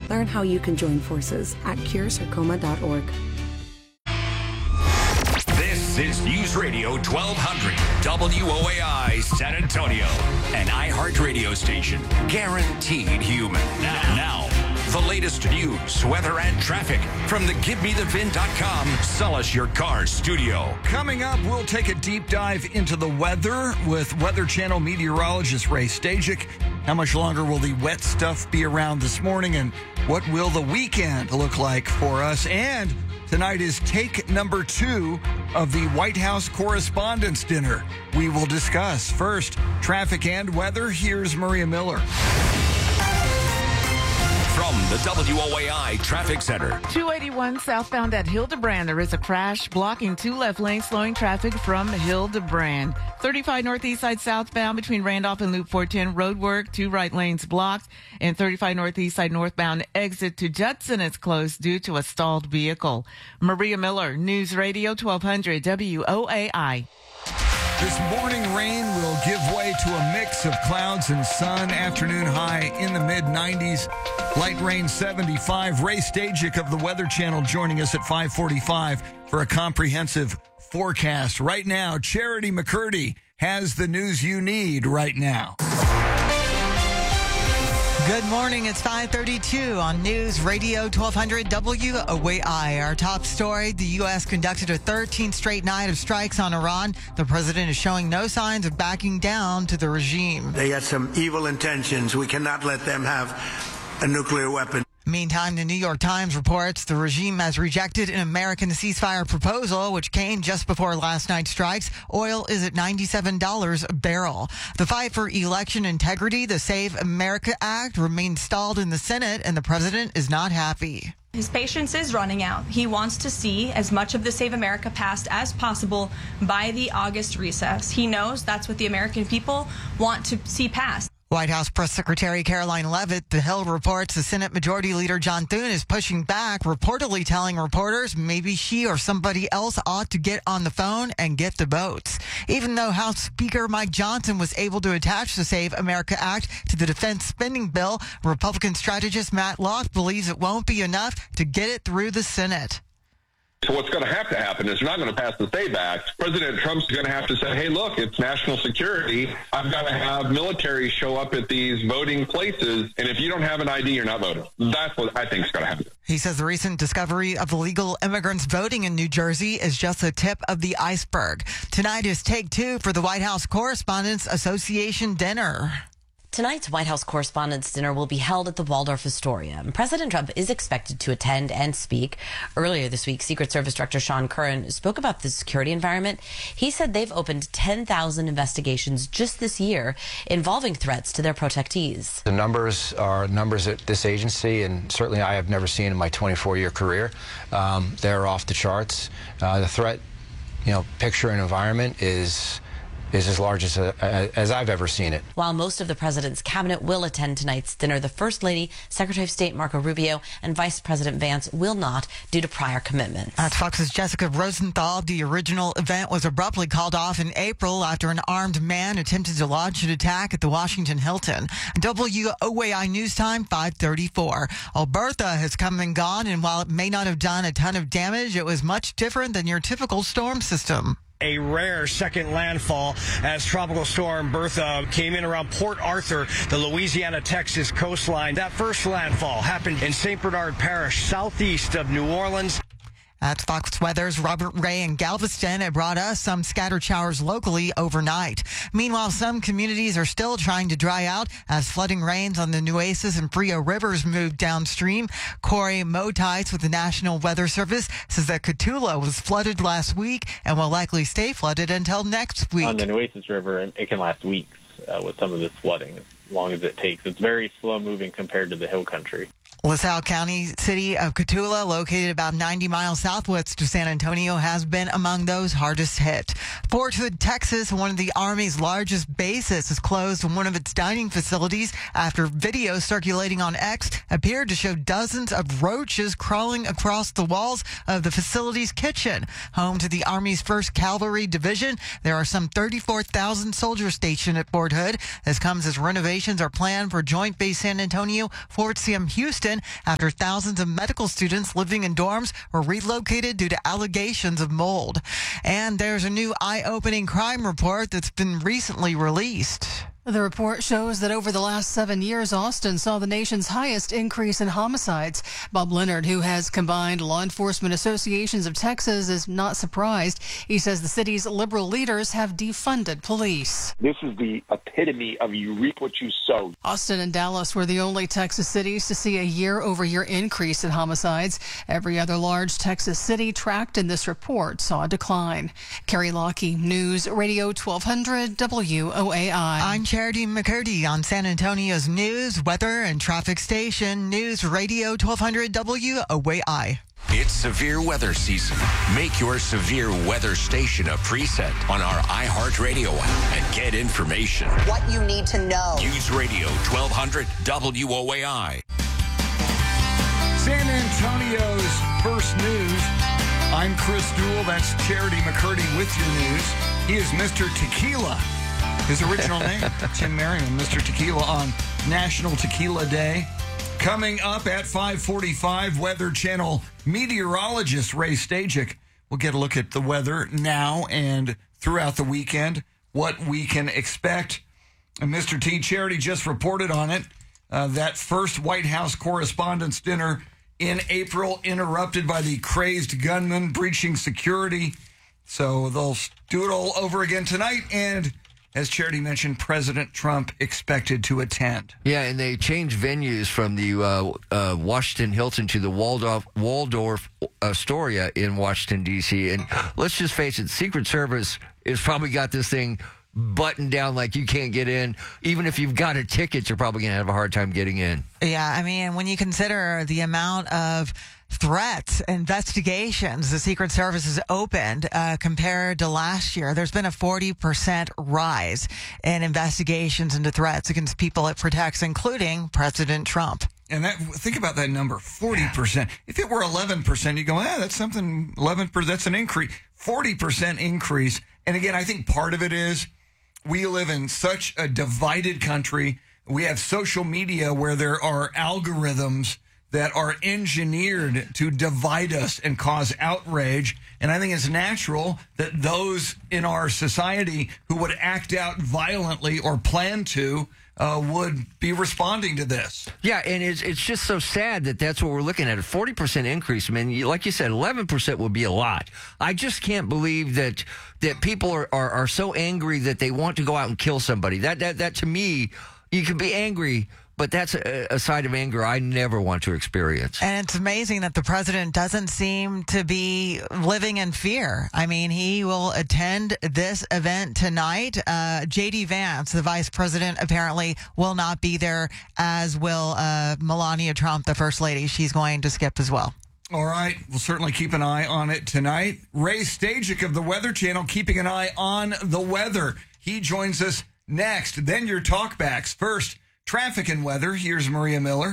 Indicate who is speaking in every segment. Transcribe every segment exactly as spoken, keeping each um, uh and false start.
Speaker 1: Learn how you can join forces at cure sarcoma dot org.
Speaker 2: This is News Radio twelve hundred W O A I San Antonio, an iHeart radio station, guaranteed human. Now, now, the latest news, weather, and traffic from the Give Me The Vin dot com Sell Us Your Car studio.
Speaker 3: Coming up, we'll take a deep dive into the weather with Weather Channel meteorologist Ray Stajic. How much longer will the wet stuff be around this morning, and what will the weekend look like for us? And tonight is take number two of the White House Correspondents' Dinner. We will discuss first traffic and weather. Here's Maria Miller.
Speaker 2: From the W O A I Traffic Center.
Speaker 4: two eighty-one southbound at Hildebrand. There is a crash blocking two left lanes, slowing traffic from Hildebrand. thirty-five northeast side southbound between Randolph and Loop four ten. Road work, two right lanes blocked. And thirty-five northeast side northbound exit to Judson is closed due to a stalled vehicle. Maria Miller, News Radio twelve hundred W O A I.
Speaker 3: This morning, rain will give way to a mix of clouds and sun. Afternoon high in the mid nineties. Light rain seventy-five. Ray Stajic of the Weather Channel joining us at five forty-five for a comprehensive forecast. Right now, Charity McCurdy has the news you need right now.
Speaker 5: Good morning. It's five thirty-two on News Radio twelve hundred W O A I. Our top story, the U S conducted a thirteenth straight night of strikes on Iran. The president is showing no signs of backing down to the regime.
Speaker 6: They got some evil intentions. We cannot let them have a nuclear weapon.
Speaker 5: Meantime, the New York Times reports the regime has rejected an American ceasefire proposal, which came just before last night's strikes. Oil is at ninety-seven dollars a barrel. The fight for election integrity, the Save America Act, remains stalled in the Senate, and the president is not happy.
Speaker 7: His patience is running out. He wants to see as much of the Save America passed as possible by the August recess. He knows that's what the American people want to see passed.
Speaker 5: White House Press Secretary Caroline Leavitt, The Hill reports the Senate Majority Leader John Thune is pushing back, reportedly telling reporters maybe she or somebody else ought to get on the phone and get the votes. Even though House Speaker Mike Johnson was able to attach the Save America Act to the defense spending bill, Republican strategist Matt Locke believes it won't be enough to get it through the Senate.
Speaker 8: So what's going to have to happen is they're not going to pass the SAVE Act. President Trump's going to have to say, hey, look, it's national security. I've got to have military show up at these voting places. And if you don't have an I D, you're not voting. That's what I think is going to happen.
Speaker 5: He says the recent discovery of illegal immigrants voting in New Jersey is just the tip of the iceberg. Tonight is take two for the White House Correspondents' Association dinner.
Speaker 9: Tonight's White House Correspondents' Dinner will be held at the Waldorf Astoria. President Trump is expected to attend and speak. Earlier this week, Secret Service Director Sean Curran spoke about the security environment. He said they've opened ten thousand investigations just this year involving threats to their protectees.
Speaker 10: The numbers are numbers at this agency, and certainly I have never seen in my twenty-four year career. Um, they're off the charts. Uh, the threat, you know, picture and environment is... is as large as, a, as I've ever seen it.
Speaker 9: While most of the president's cabinet will attend tonight's dinner, the First Lady, Secretary of State Marco Rubio, and Vice President Vance will not due to prior commitments.
Speaker 5: That's Fox's Jessica Rosenthal. The original event was abruptly called off in April after an armed man attempted to launch an attack at the Washington Hilton. W O A I News Time, five thirty-four. Albertha has come and gone, and while it may not have done a ton of damage, it was much different than your typical storm system.
Speaker 11: A rare second landfall as Tropical Storm Bertha came in around Port Arthur, the Louisiana-Texas coastline. That first landfall happened in Saint Bernard Parish, southeast of New Orleans.
Speaker 5: That's Fox Weather's Robert Ray in Galveston. It brought us some scattered showers locally overnight. Meanwhile, some communities are still trying to dry out as flooding rains on the Nueces and Frio rivers move downstream. Corey Motites with the National Weather Service says that Cotulla was flooded last week and will likely stay flooded until next week.
Speaker 12: On the Nueces River, it can last weeks uh, with some of this flooding, as long as it takes. It's very slow moving compared to the hill country.
Speaker 5: LaSalle County, city of Cotulla, located about ninety miles southwest of San Antonio, has been among those hardest hit. Fort Hood, Texas, one of the Army's largest bases, has closed one of its dining facilities after videos circulating on X appeared to show dozens of roaches crawling across the walls of the facility's kitchen. Home to the Army's first Cavalry Division, there are some thirty-four thousand soldiers stationed at Fort Hood. This comes as renovations are planned for Joint Base San Antonio, Fort Sam Houston, Houston after thousands of medical students living in dorms were relocated due to allegations of mold. And there's a new eye-opening crime report that's been recently released.
Speaker 13: The report shows that over the last seven years, Austin saw the nation's highest increase in homicides. Bob Leonard, who has combined law enforcement associations of Texas, is not surprised. He says the city's liberal leaders have defunded police.
Speaker 14: This is the epitome of you reap what you sow.
Speaker 13: Austin and Dallas were the only Texas cities to see a year-over-year increase in homicides. Every other large Texas city tracked in this report saw a decline. Carrie Lockie, News Radio twelve hundred W O A I.
Speaker 5: I'm Charity McCurdy on San Antonio's news, weather, and traffic station, News Radio twelve hundred W O A I.
Speaker 2: It's severe weather season. Make your severe weather station a preset on our iHeartRadio app and get information.
Speaker 15: What you need to know.
Speaker 2: News Radio twelve hundred W O A I.
Speaker 3: San Antonio's first news. I'm Chris Duell. That's Charity McCurdy with your news. He is Mister Tequila. His original name, Tim Merriam, Mister Tequila on National Tequila Day. Coming up at five forty-five, Weather Channel meteorologist Ray Stajic will get a look at the weather now and throughout the weekend, what we can expect. And Mister T. Charity just reported on it. Uh, that first White House Correspondents' Dinner in April, interrupted by the crazed gunman breaching security. So they'll do it all over again tonight. And as Charity mentioned, President Trump expected to attend.
Speaker 16: Yeah, and they changed venues from the uh, uh, Washington Hilton to the Waldorf, Waldorf Astoria in Washington, D C. And let's just face it, Secret Service has probably got this thing buttoned down like you can't get in. Even if you've got a ticket, you're probably going to have a hard time getting in.
Speaker 5: Yeah, I mean, when you consider the amount of threats, investigations the Secret Service has opened uh, compared to last year, there's been a forty percent rise in investigations into threats against people it protects, including President Trump.
Speaker 3: And that, think about that number, forty percent. If it were eleven percent, you go, ah, that's something, eleven percent, that's an increase. forty percent increase. And again, I think part of it is we live in such a divided country. We have social media where there are algorithms that are engineered to divide us and cause outrage. And I think it's natural that those in our society who would act out violently or plan to uh, would be responding to this.
Speaker 16: Yeah, and it's it's just so sad that that's what we're looking at, a forty percent increase. I mean, like you said, eleven percent would be a lot. I just can't believe that that people are, are, are so angry that they want to go out and kill somebody. That, that, that to me, you can be angry, but that's a, a side of anger I never want to experience.
Speaker 5: And it's amazing that the president doesn't seem to be living in fear. I mean, he will attend this event tonight. Uh, J D. Vance, the vice president, apparently will not be there, as will uh, Melania Trump, the first lady. She's going to skip as well.
Speaker 3: All right. We'll certainly keep an eye on it tonight. Ray Stajic of the Weather Channel keeping an eye on the weather. He joins us next. Then your talkbacks. First, traffic and weather. Here's Maria Miller.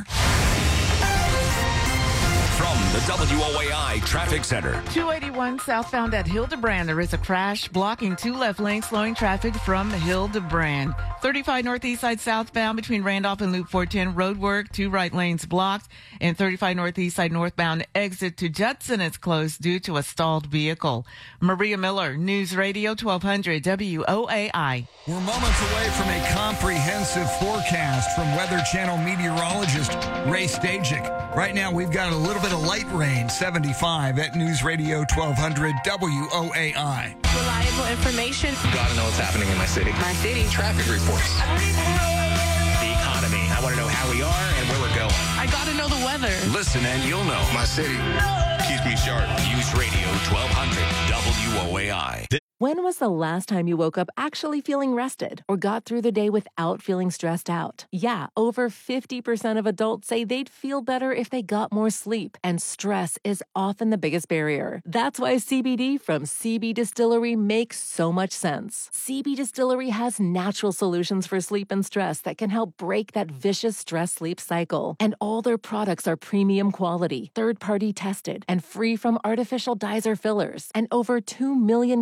Speaker 2: From the W O A I Traffic Center.
Speaker 4: two eighty-one southbound at Hildebrand. There is a crash blocking two left lanes, slowing traffic from Hildebrand. thirty-five northeast side southbound between Randolph and Loop four ten. Road work, two right lanes blocked. And thirty-five northeast side northbound exit to Judson is closed due to a stalled vehicle. Maria Miller, News Radio twelve hundred W O A I.
Speaker 3: We're moments away from a comprehensive forecast from Weather Channel meteorologist Ray Stajic. Right now, we've got a little bit of light rain, seventy-five at News Radio twelve hundred W O A I.
Speaker 17: Reliable information.
Speaker 18: Gotta know what's happening in my city.
Speaker 17: My city.
Speaker 18: Traffic reports. The economy. I want to know how we are and where we're going.
Speaker 17: I gotta know the weather.
Speaker 2: Listen and you'll know.
Speaker 18: My city keeps me sharp.
Speaker 2: News Radio twelve hundred W O A I.
Speaker 19: When was the last time you woke up actually feeling rested or got through the day without feeling stressed out? Yeah, over fifty percent of adults say they'd feel better if they got more sleep, and stress is often the biggest barrier. That's why C B D from C B Distillery makes so much sense. C B Distillery has natural solutions for sleep and stress that can help break that vicious stress-sleep cycle. And all their products are premium quality, third-party tested, and free from artificial dyes or fillers. And over two million customers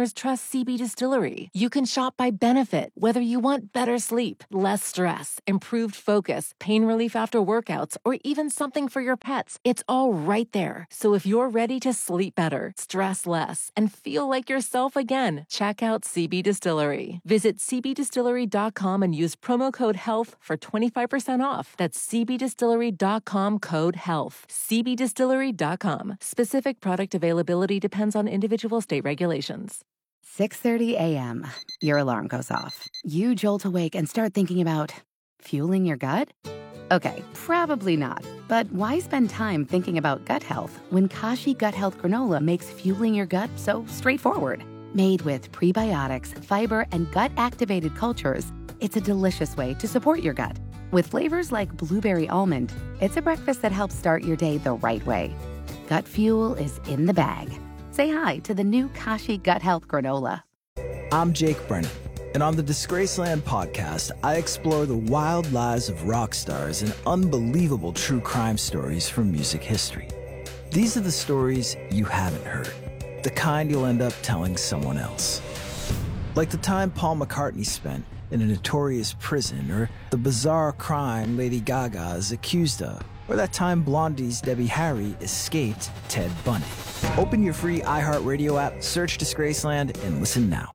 Speaker 19: customers trust C B Distillery. You can shop by benefit, whether you want better sleep, less stress, improved focus, pain relief after workouts, or even something for your pets. It's all right there. So if you're ready to sleep better, stress less, and feel like yourself again, check out C B Distillery. Visit c b distillery dot com and use promo code HEALTH for twenty-five percent off. That's c b distillery dot com code HEALTH. c b distillery dot com. Specific product availability depends on individual state regulations.
Speaker 15: six thirty a.m. Your alarm goes off. You jolt awake and start thinking about fueling your gut? Okay, probably not. But why spend time thinking about gut health when Kashi Gut Health Granola makes fueling your gut so straightforward? Made with prebiotics, fiber, and gut-activated cultures, it's a delicious way to support your gut. With flavors like blueberry almond, it's a breakfast that helps start your day the right way. Gut fuel is in the bag. Say hi to the new Kashi Gut Health Granola.
Speaker 20: I'm Jake Brennan, and on the Disgraceland podcast, I explore the wild lives of rock stars and unbelievable true crime stories from music history. These are the stories you haven't heard, the kind you'll end up telling someone else. Like the time Paul McCartney spent in a notorious prison, or the bizarre crime Lady Gaga is accused of, or that time Blondie's Debbie Harry escaped Ted Bundy. Open your free iHeartRadio app, search Disgraceland, and listen now.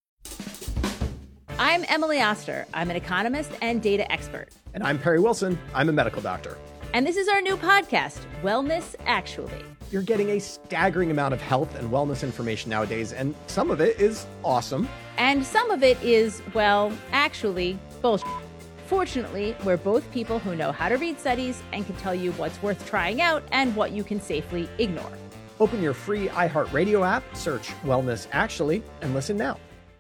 Speaker 21: I'm Emily Oster. I'm an economist and data expert.
Speaker 22: And I'm Perry Wilson. I'm a medical doctor.
Speaker 21: And this is our new podcast, Wellness Actually.
Speaker 22: You're getting a staggering amount of health and wellness information nowadays, and some of it is awesome.
Speaker 21: And some of it is, well, actually, bullshit. Fortunately, we're both people who know how to read studies and can tell you what's worth trying out and what you can safely ignore.
Speaker 22: Open your free iHeartRadio app, search Wellness Actually, and listen now.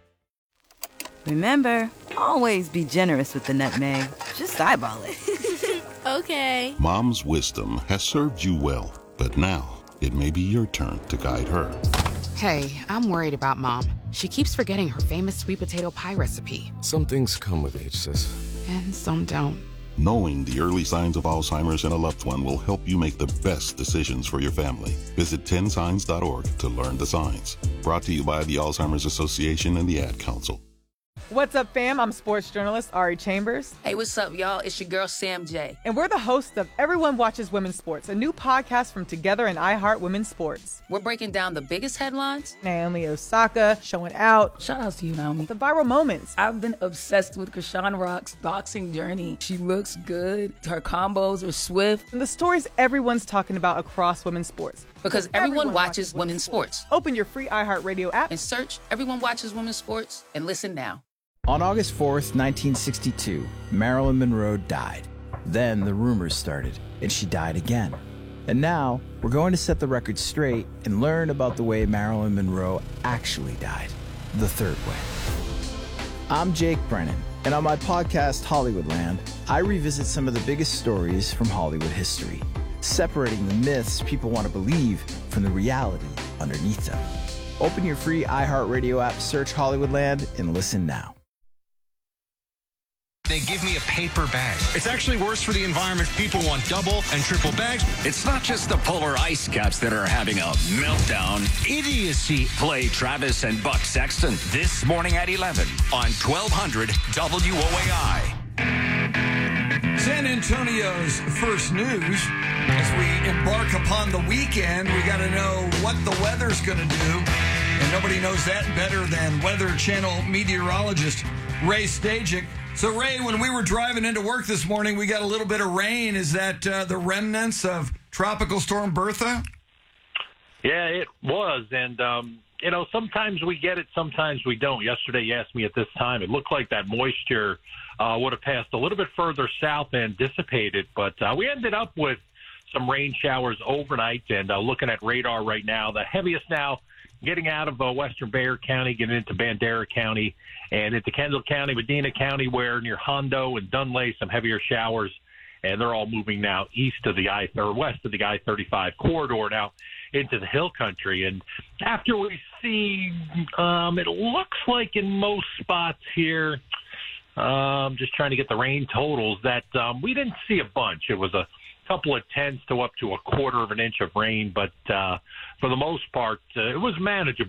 Speaker 23: Remember, always be generous with the nutmeg. Just eyeball it.
Speaker 17: Okay.
Speaker 24: Mom's wisdom has served you well, but now it may be your turn to guide her.
Speaker 25: Hey, I'm worried about Mom. She keeps forgetting her famous sweet potato pie recipe.
Speaker 26: Some things come with age, sis.
Speaker 25: And some don't.
Speaker 24: Knowing the early signs of Alzheimer's in a loved one will help you make the best decisions for your family. Visit ten signs dot org to learn the signs. Brought to you by the Alzheimer's Association and the Ad Council.
Speaker 27: What's up, fam? I'm sports journalist Ari Chambers.
Speaker 28: Hey, what's up, y'all? It's your girl, Sam J.
Speaker 27: And we're the hosts of Everyone Watches Women's Sports, a new podcast from Together and iHeart Women's Sports.
Speaker 28: We're breaking down the biggest headlines.
Speaker 27: Naomi Osaka showing out.
Speaker 28: Shout out to you, Naomi.
Speaker 27: The viral moments.
Speaker 28: I've been obsessed with Krishan Rock's boxing journey. She looks good. Her combos are swift.
Speaker 27: And the stories everyone's talking about across women's sports.
Speaker 28: Because everyone, everyone watches, watches women's sports. sports.
Speaker 27: Open your free iHeartRadio app
Speaker 28: and search Everyone Watches Women's Sports and listen now.
Speaker 20: On August fourth, nineteen sixty-two, Marilyn Monroe died. Then the rumors started, and she died again. And now, we're going to set the record straight and learn about the way Marilyn Monroe actually died, the third way. I'm Jake Brennan, and on my podcast, Hollywoodland, I revisit some of the biggest stories from Hollywood history, separating the myths people want to believe from the reality underneath them. Open your free iHeartRadio app, search Hollywoodland, and listen now.
Speaker 29: They give me a paper bag. It's actually worse for the environment. People want double and triple bags.
Speaker 2: It's not just the polar ice caps that are having a meltdown. Idiocy. Play Travis and Buck Sexton this morning at eleven on twelve hundred W O A I.
Speaker 3: San Antonio's first news. As we embark upon the weekend, we got to know what the weather's going to do. And nobody knows that better than Weather Channel meteorologist Ray Stajic. So, Ray, when we were driving into work this morning, we got a little bit of rain. Is that uh, the remnants of Tropical Storm Bertha?
Speaker 30: Yeah, it was. And, um, you know, sometimes we get it, sometimes we don't. Yesterday, you asked me at this time, it looked like that moisture uh, would have passed a little bit further south and dissipated. But uh, we ended up with some rain showers overnight. And uh, looking at radar right now, the heaviest now getting out of uh, western Bexar County, getting into Bandera County, and into Kendall County, Medina County, where near Hondo and Dunlay, some heavier showers, and they're all moving now east of the I or west of the I thirty-five corridor now into the hill country. And after we see, um, it looks like in most spots here, um, just trying to get the rain totals, that um, we didn't see a bunch. It was a couple of tenths to up to a quarter of an inch of rain, but uh, for the most part, uh, it was manageable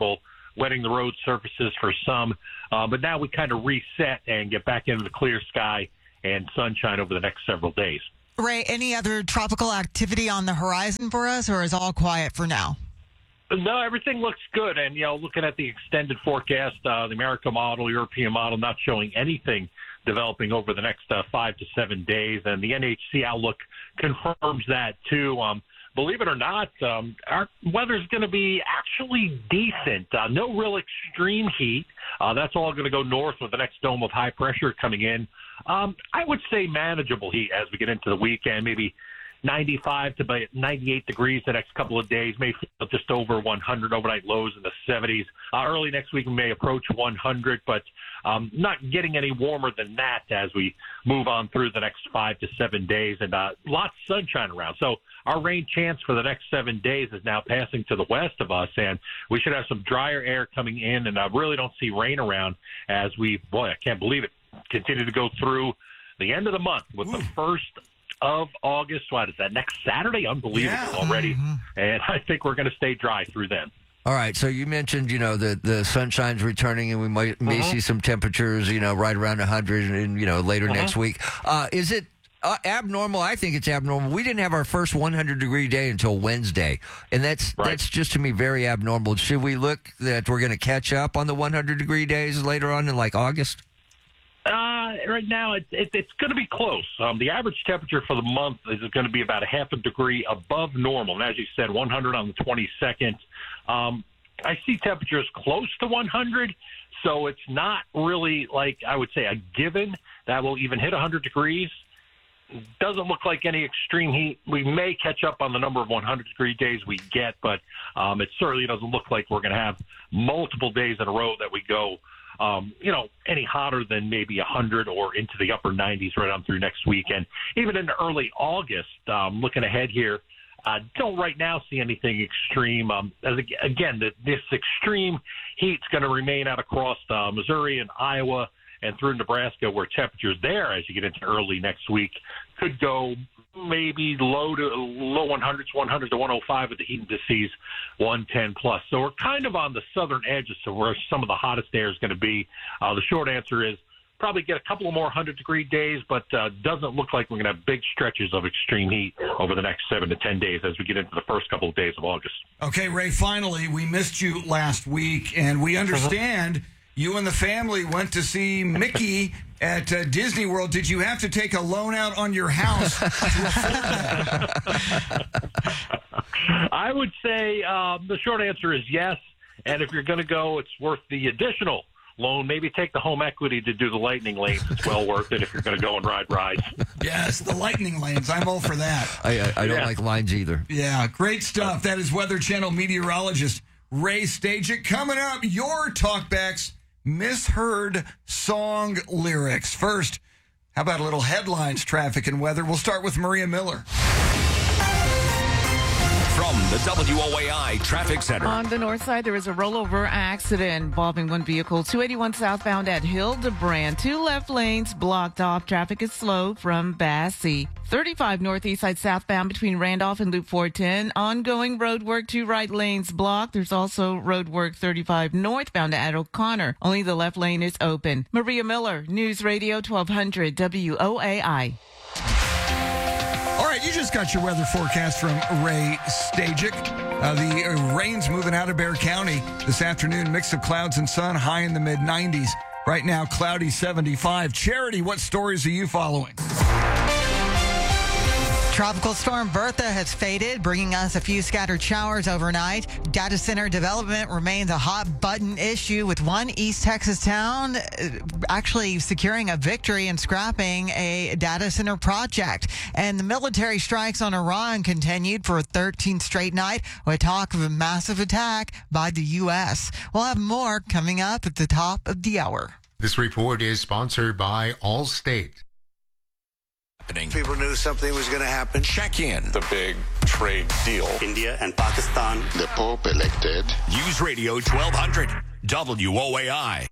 Speaker 30: wetting the road surfaces for some. Uh, but now we kind of reset and get back into the clear sky and sunshine over the next several days.
Speaker 5: Ray, any other tropical activity on the horizon for us, or is all quiet for now?
Speaker 30: No, everything looks good. And, you know, looking at the extended forecast, uh, the American model, European model, not showing anything developing over the next uh, five to seven days. And the N H C outlook confirms that, too. Um, believe it or not, um, our weather's going to be actually decent. Uh, no real extreme heat. Uh, that's all going to go north with the next dome of high pressure coming in. Um, I would say manageable heat as we get into the weekend, maybe ninety-five to about ninety-eight degrees the next couple of days, may feel just over one hundred, overnight lows in the seventies. Uh, early next week we may approach one hundred, but um, not getting any warmer than that as we move on through the next five to seven days, and uh, lots of sunshine around. So our rain chance for the next seven days is now passing to the west of us, and we should have some drier air coming in, and I really don't see rain around as we, boy, I can't believe it, continue to go through the end of the month with Ooh. the first of August. What is that, next Saturday? Unbelievable yeah. already. Mm-hmm. And I think we're going to stay dry through then.
Speaker 16: All right, so you mentioned, you know, the, the sunshine's returning, and we might may uh-huh. see some temperatures, you know, right around one hundred, and, you know, later uh-huh. next week. Uh, is it uh, abnormal? I think it's abnormal. We didn't have our first one hundred degree day until Wednesday, and that's right. that's just, to me, very abnormal. Should we look that we're going to catch up on the one hundred degree days later on in, like, August?
Speaker 30: Uh, right now, it, it, it's going to be close. Um, the average temperature for the month is going to be about a half a degree above normal. And as you said, one hundred on the twenty-second. Um, I see temperatures close to one hundred, so it's not really like, I would say, a given that will even hit one hundred degrees. Doesn't look like any extreme heat. We may catch up on the number of one hundred degree days we get, but um, it certainly doesn't look like we're going to have multiple days in a row that we go Um, you know, any hotter than maybe one hundred or into the upper nineties right on through next week. And even into early August, um, looking ahead here, uh, don't right now see anything extreme. Um, as again, the, this extreme heat's going to remain out across uh, Missouri and Iowa and through Nebraska, where temperatures there, as you get into early next week, could go maybe low to low one hundreds, one hundred to one oh five with the heat indices one ten plus. So we're kind of on the southern edges of where some of the hottest air is going to be. Uh, the short answer is probably get a couple of more one hundred degree days, but uh, doesn't look like we're going to have big stretches of extreme heat over the next seven to ten days as we get into the first couple of days of August.
Speaker 3: Okay, Ray, finally, we missed you last week, and we understand uh-huh. you and the family went to see Mickey at uh, Disney World. Did you have to take a loan out on your house to afford that?
Speaker 30: I would say um, the short answer is yes. And if you're going to go, it's worth the additional loan. Maybe take the home equity to do the lightning lanes. It's well worth it if you're going to go and ride rides.
Speaker 3: Yes, the lightning lanes. I'm all for that.
Speaker 16: I, I, I don't
Speaker 30: yeah.
Speaker 16: like lines either.
Speaker 3: Yeah, great stuff. That is Weather Channel meteorologist Ray Stajic. Coming up, your talkbacks. Misheard song lyrics. First, how about a little headlines, traffic, and weather? We'll start with Maria Miller.
Speaker 2: From the W O A I Traffic Center.
Speaker 4: On the north side, there is a rollover accident involving one vehicle. two eighty-one southbound at Hildebrand. Two left lanes blocked off. Traffic is slow from Bassey. thirty-five northeast side southbound between Randolph and Loop four ten. Ongoing road work, two right lanes blocked. There's also road work thirty-five northbound at O'Connor. Only the left lane is open. Maria Miller, News Radio twelve hundred W O A I.
Speaker 3: All right, you just got your weather forecast from Ray Stajic. Uh, the uh, rain's moving out of Bexar County this afternoon. Mix of clouds and sun, high in the mid nineties. Right now, cloudy seventy-five. Charity, what stories are you following?
Speaker 5: Tropical storm Bertha has faded, bringing us a few scattered showers overnight. Data center development remains a hot button issue, with one East Texas town actually securing a victory and scrapping a data center project. And the military strikes on Iran continued for a thirteenth straight night, with talk of a massive attack by the U S. We'll have more coming up at the top of the hour.
Speaker 1: This report is sponsored by Allstate.
Speaker 6: People knew something was going to happen.
Speaker 2: Check in.
Speaker 7: The big trade deal.
Speaker 8: India and Pakistan.
Speaker 6: The Pope elected.
Speaker 2: News Radio twelve hundred W O A I.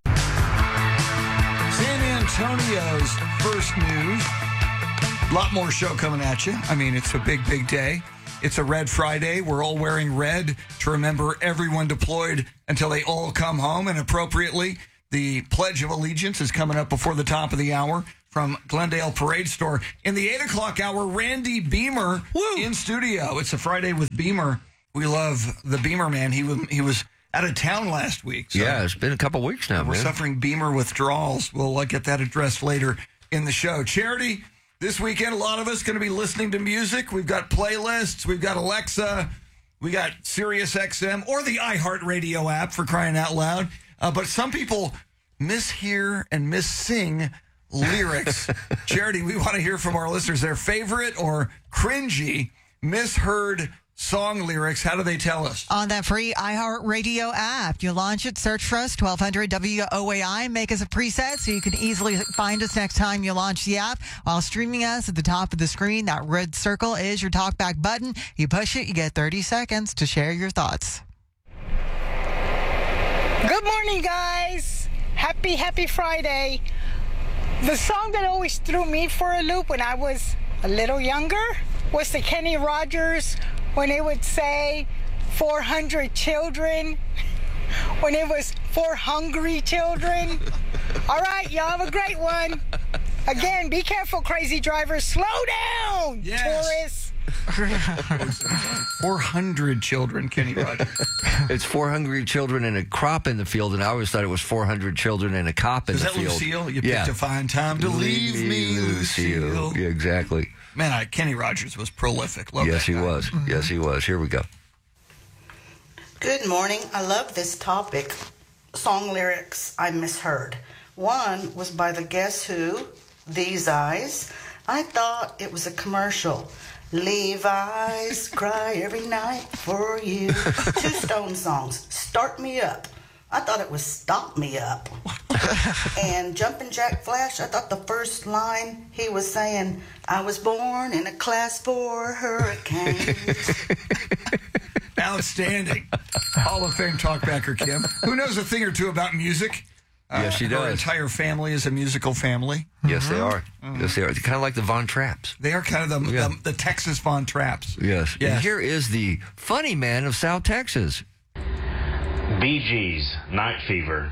Speaker 3: San Antonio's first news. A lot more show coming at you. I mean, it's a big, big day. It's a Red Friday. We're all wearing red to remember everyone deployed until they all come home. And appropriately, the Pledge of Allegiance is coming up before the top of the hour from Glendale Parade Store. In the eight o'clock hour, Randy Beamer Woo. in studio. It's a Friday with Beamer. We love the Beamer man. He was, he was out of town last week. So
Speaker 16: yeah, it's been a couple weeks now,
Speaker 3: We're
Speaker 16: man.
Speaker 3: suffering Beamer withdrawals. We'll uh, get that addressed later in the show. Charity, this weekend, a lot of us going to be listening to music. We've got playlists. We've got Alexa. We got Sirius X M or the iHeartRadio app, for crying out loud. Uh, but some people mishear and missing lyrics. Charity, we want to hear from our listeners their favorite or cringy misheard song lyrics. How do they tell us?
Speaker 5: On that free iHeartRadio app. You launch it, search for us, twelve hundred W O A I, make us a preset so you can easily find us next time you launch the app. While streaming us at the top of the screen, that red circle is your talkback button. You push it, you get thirty seconds to share your thoughts.
Speaker 8: Good morning, guys. Happy, happy Friday. The song that always threw me for a loop when I was a little younger was the Kenny Rogers, when it would say four hundred children, when it was four hungry children. All right, y'all have a great one. Again, be careful, crazy drivers. Slow down,
Speaker 3: yes.
Speaker 8: tourists.
Speaker 3: four hundred children, Kenny Rogers.
Speaker 16: It's four hungry children and a crop in the field, and I always thought it was four hundred children and a cop in
Speaker 3: Is
Speaker 16: the
Speaker 3: that
Speaker 16: field.
Speaker 3: Lucille? You
Speaker 16: yeah.
Speaker 3: picked a fine time to leave, leave me, Lucille. Lucille.
Speaker 16: Yeah, exactly.
Speaker 3: Man, I, Kenny Rogers was prolific. Love
Speaker 16: yes,
Speaker 3: that
Speaker 16: he
Speaker 3: guy.
Speaker 16: was. Mm-hmm. Yes, he was. Here we go.
Speaker 9: Good morning. I love this topic. Song lyrics I misheard. One was by the Guess Who, These Eyes. I thought it was a commercial. Levi's cry every night for you. Two Stone songs. Start Me Up. I thought it was Stop Me Up. And Jumpin' Jack Flash, I thought the first line he was saying, I was born in a class four hurricane.
Speaker 3: Outstanding. Hall of Fame talkbacker Kim, who knows a thing or two about music.
Speaker 16: Yes, she
Speaker 3: uh,
Speaker 16: does.
Speaker 3: Her entire family is a musical family.
Speaker 16: Yes,
Speaker 3: mm-hmm.
Speaker 16: they are.
Speaker 3: Mm-hmm.
Speaker 16: Yes, they are. They're kind of like the Von Trapps.
Speaker 3: They are kind of the,
Speaker 16: yeah.
Speaker 3: the, the Texas Von Trapps.
Speaker 16: Yes.
Speaker 3: yes.
Speaker 16: And here is the funny man of South Texas.
Speaker 10: Bee Gees, Night Fever.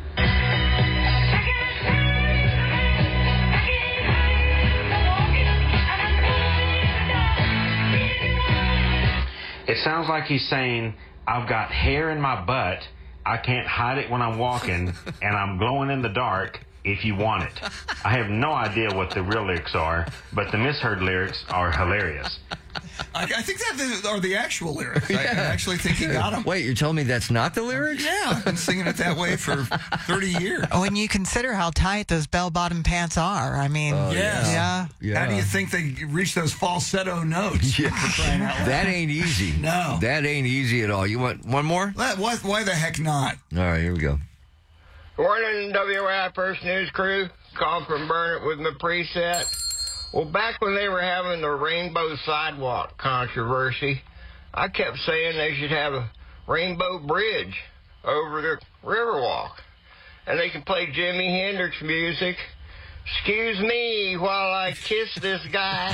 Speaker 10: It sounds like he's saying, I've got hair in my butt, I can't hide it when I'm walking, and I'm glowing in the dark if you want it. I have no idea what the real lyrics are, but the misheard lyrics are hilarious.
Speaker 3: I, I think that are the actual lyrics. Yeah. I, I actually think he got them.
Speaker 16: Wait, you're telling me that's not the lyrics?
Speaker 3: Yeah, I've been singing it that way for thirty years.
Speaker 5: When you consider how tight those bell-bottom pants are, I mean,
Speaker 3: uh, yes.
Speaker 5: yeah.
Speaker 16: yeah.
Speaker 3: How do you think they reach those falsetto notes?
Speaker 16: Yeah. That ain't easy.
Speaker 3: No.
Speaker 16: That ain't easy at all. You want one more?
Speaker 3: Why, why the heck not?
Speaker 16: All right, here we go.
Speaker 11: Good morning, W O A I First News Crew. Calling from Burnett with my preset. Well, back when they were having the Rainbow Sidewalk controversy, I kept saying they should have a rainbow bridge over the Riverwalk. And they can play Jimi Hendrix music. Excuse me while I kiss this guy.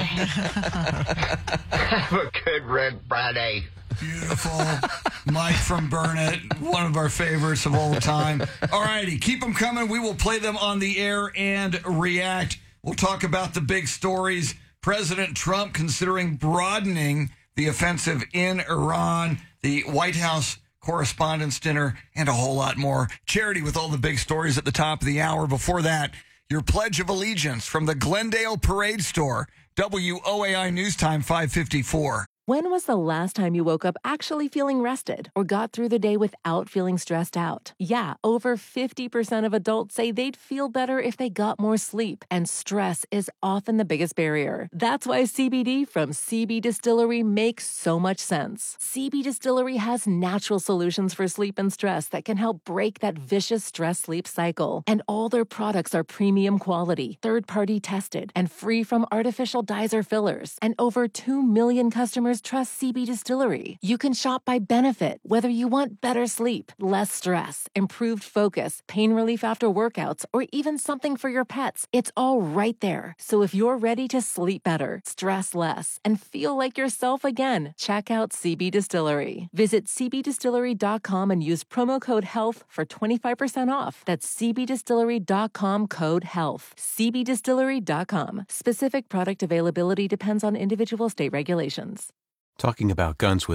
Speaker 11: Have a good Red Friday.
Speaker 3: Beautiful. Mike from Burnett, one of our favorites of all time. All righty, keep them coming. We will play them on the air and react. We'll talk about the big stories. President Trump considering broadening the offensive in Iran, the White House Correspondents' Dinner, and a whole lot more. Charity with all the big stories at the top of the hour. Before that, your Pledge of Allegiance from the Glendale Parade Store. W O A I News Time five fifty-four.
Speaker 12: When was the last time you woke up actually feeling rested or got through the day without feeling stressed out? Yeah, over fifty percent of adults say they'd feel better if they got more sleep, and stress is often the biggest barrier. That's why C B D from C B Distillery makes so much sense. C B Distillery has natural solutions for sleep and stress that can help break that vicious stress-sleep cycle. And all their products are premium quality, third-party tested, and free from artificial dyes or fillers. And over two million customers customers trust C B Distillery. You can shop by benefit, whether you want better sleep, less stress, improved focus, pain relief after workouts, or even something for your pets. It's all right there. So if you're ready to sleep better, stress less, and feel like yourself again, check out C B Distillery. Visit c b distillery dot com and use promo code HEALTH for twenty-five percent off. That's c b distillery dot com code HEALTH. c b distillery dot com. Specific product availability depends on individual state regulations.
Speaker 13: Talking about guns with